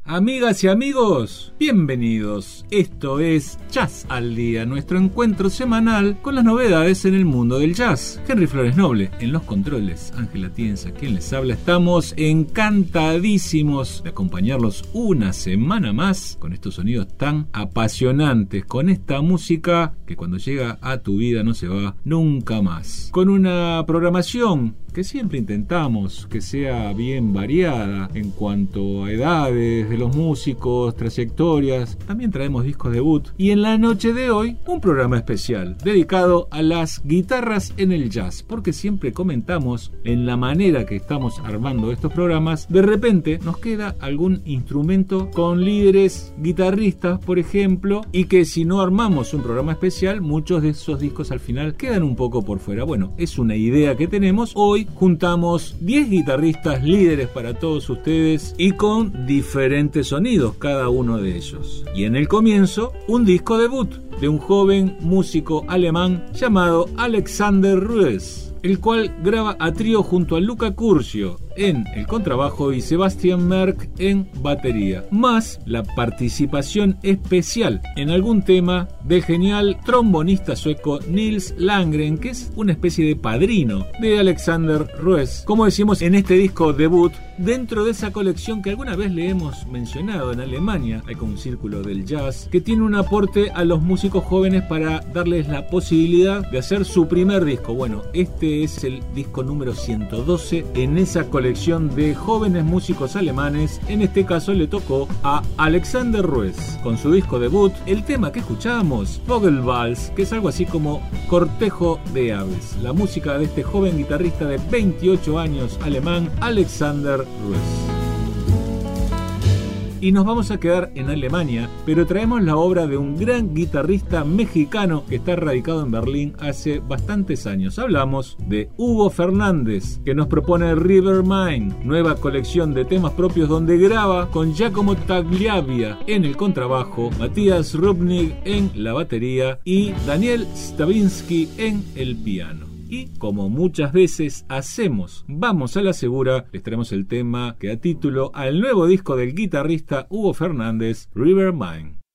Amigas y amigos, bienvenidos. Esto es Jazz al Día, nuestro encuentro semanal con las novedades en el mundo del jazz. Henry Flores Noble en los controles, Ángela Tienza quien les habla. Estamos encantadísimos de acompañarlos una semana más con estos sonidos tan apasionantes, con esta música que cuando llega a tu vida no se va nunca más. Con una programación que siempre intentamos que sea bien variada en cuanto a edades de los músicos, trayectorias. También traemos discos debut. Y en la noche de hoy, un programa especial dedicado a las guitarras en el jazz. Porque siempre comentamos en la manera que estamos armando estos programas, de repente nos queda algún instrumento con líderes guitarristas, por ejemplo, y que si no armamos un programa especial, muchos de esos discos al final quedan un poco por fuera. Bueno, es una idea que tenemos. Hoy juntamos 10 guitarristas líderes para todos ustedes y con diferentes sonidos cada uno de ellos. Y en el comienzo, un disco debut de un joven músico alemán llamado Alexander Rues, el cual graba a trío junto a Luca Curcio en el contrabajo y Sebastian Merck en batería, más la participación especial en algún tema del genial trombonista sueco Nils Landgren, que es una especie de padrino de Alexander Rues, como decimos en este disco debut, dentro de esa colección que alguna vez le hemos mencionado. En Alemania hay como un círculo del jazz que tiene un aporte a los músicos jóvenes para darles la posibilidad de hacer su primer disco. Bueno, este es el disco número 112 en esa colección de jóvenes músicos alemanes. En este caso le tocó a Alexander Rues con su disco debut, el tema que escuchábamos, Vogelwals, que es algo así como cortejo de aves, la música de este joven guitarrista de 28 años alemán, Alexander Rues. Y nos vamos a quedar en Alemania, pero traemos la obra de un gran guitarrista mexicano que está radicado en Berlín hace bastantes años. Hablamos de Hugo Fernández, que nos propone River Mine, nueva colección de temas propios donde graba con Giacomo Tagliabia en el contrabajo, Matías Rubnik en la batería y Daniel Stavinsky en el piano. Y como muchas veces hacemos, vamos a la segura, les traemos el tema que da título al nuevo disco del guitarrista Hugo Fernández, River Mine.